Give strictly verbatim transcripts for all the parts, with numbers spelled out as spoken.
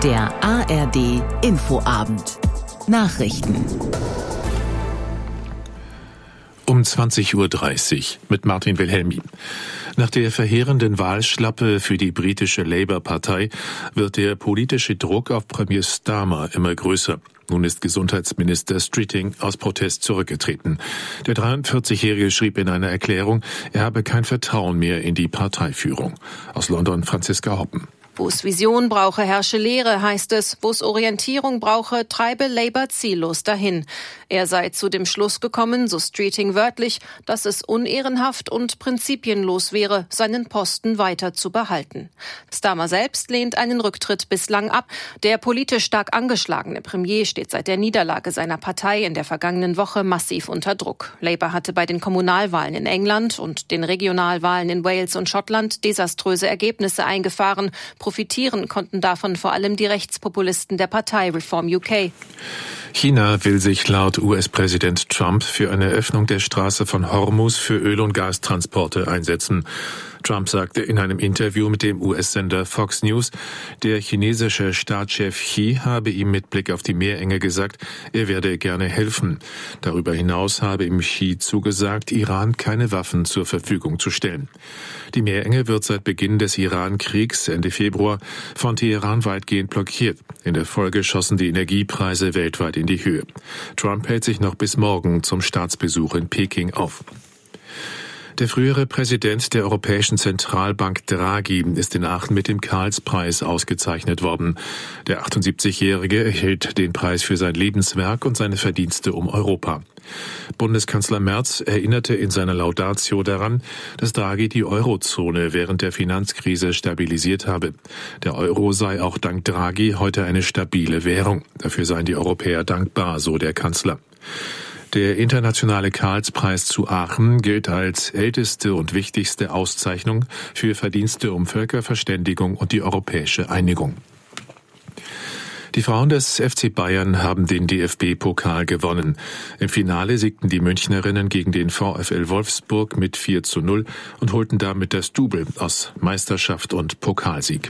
Der A R D Infoabend. Nachrichten. Um zwanzig Uhr dreißig mit Martin Wilhelmi. Nach der verheerenden Wahlschlappe für die britische Labour-Partei wird der politische Druck auf Premier Starmer immer größer. Nun ist Gesundheitsminister Streeting aus Protest zurückgetreten. Der dreiundvierzigjährige schrieb in einer Erklärung, er habe kein Vertrauen mehr in die Parteiführung. Aus London Franziska Hoppen. Wo es Vision brauche, herrsche Leere, heißt es. Wo es Orientierung brauche, treibe Labour ziellos dahin. Er sei zu dem Schluss gekommen, so Streeting wörtlich, dass es unehrenhaft und prinzipienlos wäre, seinen Posten weiter zu behalten. Starmer selbst lehnt einen Rücktritt bislang ab. Der politisch stark angeschlagene Premier steht seit der Niederlage seiner Partei in der vergangenen Woche massiv unter Druck. Labour hatte bei den Kommunalwahlen in England und den Regionalwahlen in Wales und Schottland desaströse Ergebnisse eingefahren. Profitieren konnten davon vor allem die Rechtspopulisten der Partei Reform U K. China will sich laut U S-Präsident Trump für eine Öffnung der Straße von Hormuz für Öl- und Gastransporte einsetzen. Trump sagte in einem Interview mit dem U S-Sender Fox News, der chinesische Staatschef Xi habe ihm mit Blick auf die Meerenge gesagt, er werde gerne helfen. Darüber hinaus habe ihm Xi zugesagt, Iran keine Waffen zur Verfügung zu stellen. Die Meerenge wird seit Beginn des Iran-Kriegs Ende Februar von Teheran weitgehend blockiert. In der Folge schossen die Energiepreise weltweit in die Höhe. Trump hält sich noch bis morgen zum Staatsbesuch in Peking auf. Der frühere Präsident der Europäischen Zentralbank Draghi ist in Aachen mit dem Karlspreis ausgezeichnet worden. Der achtundsiebzigjährige erhielt den Preis für sein Lebenswerk und seine Verdienste um Europa. Bundeskanzler Merz erinnerte in seiner Laudatio daran, dass Draghi die Eurozone während der Finanzkrise stabilisiert habe. Der Euro sei auch dank Draghi heute eine stabile Währung. Dafür seien die Europäer dankbar, so der Kanzler. Der internationale Karlspreis zu Aachen gilt als älteste und wichtigste Auszeichnung für Verdienste um Völkerverständigung und die europäische Einigung. Die Frauen des F C Bayern haben den D F B-Pokal gewonnen. Im Finale siegten die Münchnerinnen gegen den VfL Wolfsburg mit vier zu null und holten damit das Double aus Meisterschaft und Pokalsieg.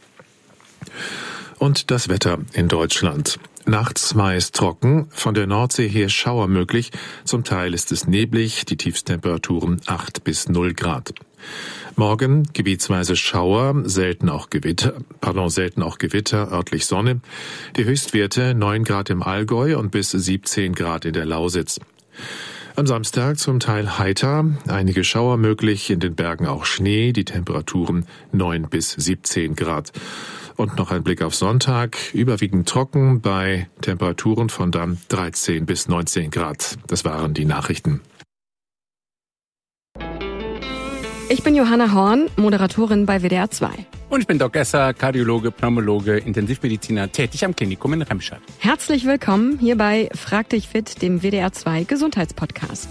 Und das Wetter in Deutschland. Nachts meist trocken, von der Nordsee her Schauer möglich, zum Teil ist es neblig, die Tiefstemperaturen acht bis null Grad. Morgen gebietsweise Schauer, selten auch Gewitter, pardon, selten auch Gewitter, örtlich Sonne. Die Höchstwerte neun Grad im Allgäu und bis siebzehn Grad in der Lausitz. Am Samstag zum Teil heiter, einige Schauer möglich, in den Bergen auch Schnee, die Temperaturen neun bis siebzehn Grad. Und noch ein Blick auf Sonntag, überwiegend trocken bei Temperaturen von dann dreizehn bis neunzehn Grad. Das waren die Nachrichten. Ich bin Johanna Horn, Moderatorin bei W D R zwei. Und ich bin Doc Esser, Kardiologe, Pneumologe, Intensivmediziner, tätig am Klinikum in Remscheid. Herzlich willkommen hier bei Frag dich fit, dem W D R zwei Gesundheitspodcast.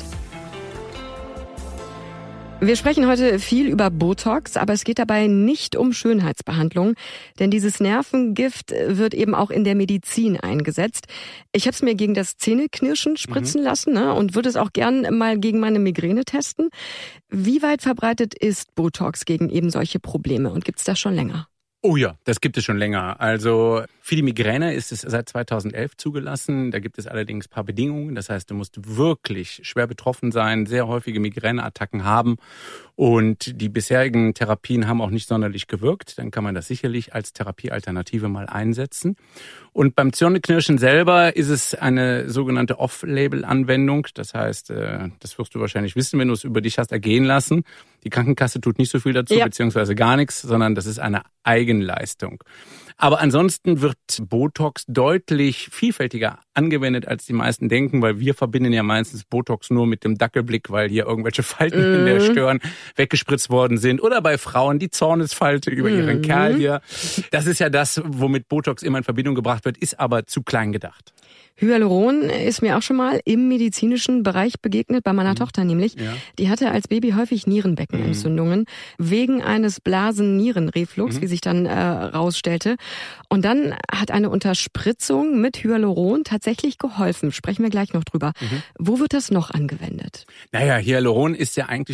Wir sprechen heute viel über Botox, aber es geht dabei nicht um Schönheitsbehandlung, denn dieses Nervengift wird eben auch in der Medizin eingesetzt. Ich habe es mir gegen das Zähneknirschen spritzen mhm. lassen, ne, und würde es auch gern mal gegen meine Migräne testen. Wie weit verbreitet ist Botox gegen eben solche Probleme und gibt es das schon länger? Oh ja, das gibt es schon länger. Also für die Migräne ist es seit zweitausendelf zugelassen. Da gibt es allerdings ein paar Bedingungen. Das heißt, du musst wirklich schwer betroffen sein, sehr häufige Migräneattacken haben. Und die bisherigen Therapien haben auch nicht sonderlich gewirkt. Dann kann man das sicherlich als Therapiealternative mal einsetzen. Und beim Zähneknirschen selber ist es eine sogenannte Off-Label-Anwendung. Das heißt, das wirst du wahrscheinlich wissen, wenn du es über dich hast ergehen lassen. Die Krankenkasse tut nicht so viel dazu, ja. beziehungsweise gar nichts, sondern das ist eine Eigenleistung. Aber ansonsten wird Botox deutlich vielfältiger angewendet, als die meisten denken, weil wir verbinden ja meistens Botox nur mit dem Dackelblick, weil hier irgendwelche Falten mm. in der Stirn weggespritzt worden sind. Oder bei Frauen die Zornesfalte über mm. ihren Kerl hier. Das ist ja das, womit Botox immer in Verbindung gebracht wird, ist aber zu klein gedacht. Hyaluron ist mir auch schon mal im medizinischen Bereich begegnet, bei meiner mhm. Tochter nämlich. Ja. Die hatte als Baby häufig Nierenbeckenentzündungen mhm. wegen eines Blasen-Nierenreflux, mhm. wie sich dann äh, rausstellte. Und dann hat eine Unterspritzung mit Hyaluron tatsächlich geholfen. Sprechen wir gleich noch drüber. Mhm. Wo wird das noch angewendet? Naja, Hyaluron ist ja eigentlich